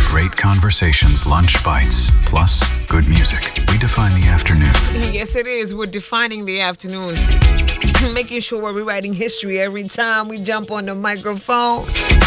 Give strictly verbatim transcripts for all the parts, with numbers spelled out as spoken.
Great conversations, lunch bites, plus good music. We define the afternoon. Yes, it is. We're defining the afternoon. Making sure we're rewriting history every time we jump on the microphone.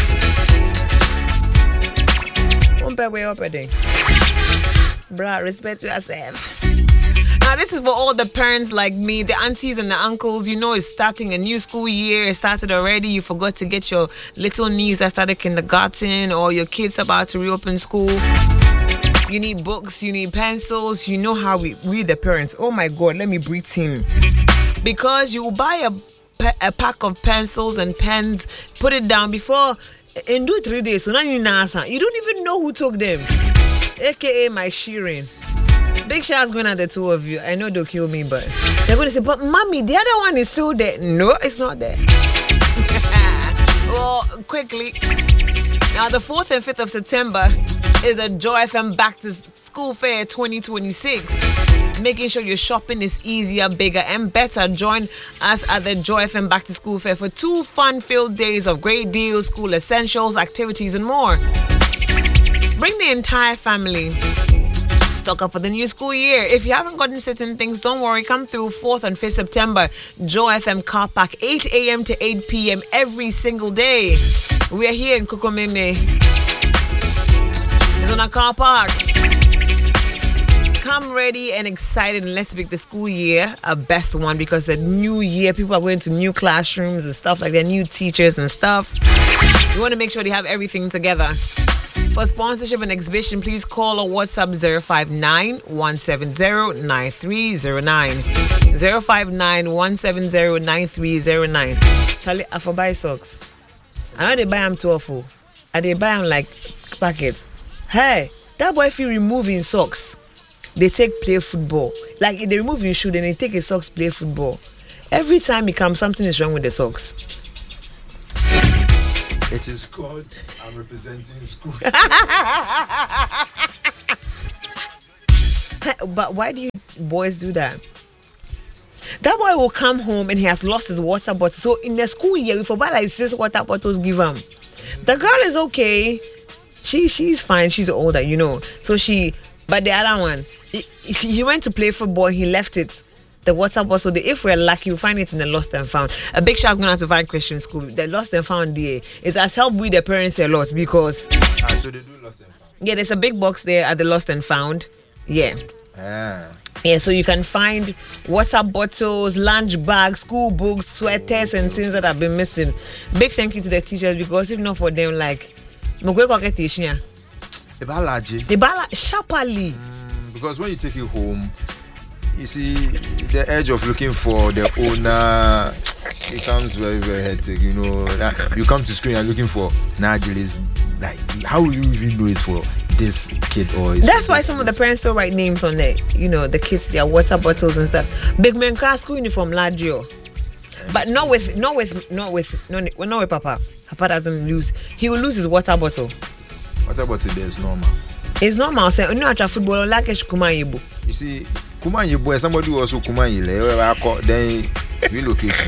One bad way up a day. Bruh, respect yourself. Now, this is for all the parents like me, the aunties and the uncles. You know, it's starting a new school year. It started already. You forgot to get your little niece that started kindergarten, or your kids about to reopen school. You need books, you need pencils. You know how we, we the parents. Oh my God, let me breathe in. Because you buy a, a pack of pencils and pens, put it down before, and do three days. So now you you don't even know who took them. A K A my Sheeran. Big shots going at the two of you. I know they'll kill me, but they're going to say, but mommy, the other one is still there. No, it's not there. Well, quickly. Now, the fourth and fifth of September is a Joy F M Back to School Fair twenty twenty-six. Making sure your shopping is easier, bigger, and better. Join us at the Joy F M Back to School Fair for two fun-filled days of great deals, school essentials, activities, and more. Bring the entire family. Stock up for the new school year. If you haven't gotten certain things, don't worry. Come through fourth and fifth September. Joy F M Car Park, eight a.m. to eight p.m. every single day. We are here in Kukumeme. It's on a car park. Come ready and excited, and let's make the school year a best one, because a new year, people are going to new classrooms and stuff like that, new teachers and stuff. We want to make sure they have everything together. For sponsorship and exhibition, please call or WhatsApp zero five nine, one seven zero, nine three zero nine. zero five nine, one seven zero, nine three zero nine. Charlie, I for buy socks. I know they buy them too awful. And they buy them like packets. Hey, that boy, if you remove his socks, they take play football. Like, if they remove his shoe, then they take his socks, play football. Every time he comes, something is wrong with the socks. It is called I'm representing school. But why do you boys do that? That boy will come home and he has lost his water bottle. So in the school year, we forgot like six water bottles give him. The girl is okay. She she's fine. She's older, you know. So she, but the other one, he, he went to play football. He left it. The water bottle, the, if we're lucky, we'll find it in the lost and found. A big shot's going to have to find Christian school. The lost and found there. It has helped with the parents a lot, because... Ah, so they do lost and found? Yeah, there's a big box there at the lost and found. Yeah. Ah. Yeah, so you can find water bottles, lunch bags, school books, sweaters, and things that have been missing. Big thank you to the teachers, because if not for them, like... They bala sharply. Mm, because when you take it home, you see, the edge of looking for the owner becomes very, very hectic. You know, you come to school and looking for Nagilis. Like, how will you even know it's for this kid or? That's why some of the parents still write names on it. You know, the kids, their water bottles and stuff. Big man class school uniform, Ladio, but not with, not with, not with, no, not with Papa. Papa doesn't lose. He will lose his water bottle. Water bottle there is normal. It's normal. Say, no, actual football like Kumayibu. You see. Kumanyi boy, somebody who also Kumanyi, then relocation.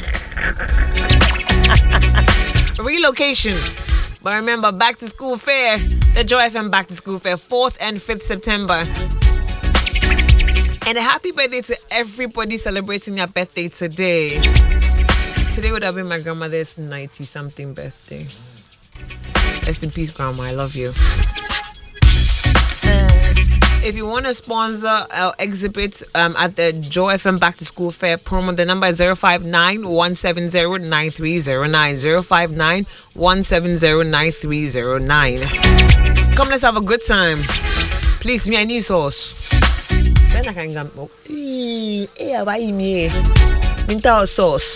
Relocation. But remember, Back to School Fair, the Joy F M Back to School Fair, fourth and fifth September. And a happy birthday to everybody celebrating their birthday today. Today would have been my grandmother's ninety-something birthday. Rest in peace, Grandma. I love you. If you want to sponsor our exhibit um, at the Joy F M Back to School Fair promo, the number is zero five nine, one seven zero, nine three zero nine. zero five nine, one seven zero, nine three zero nine. Come, let's have a good time. Please, me, I need sauce. Then I can go. Eh, I buy me. Minta sauce.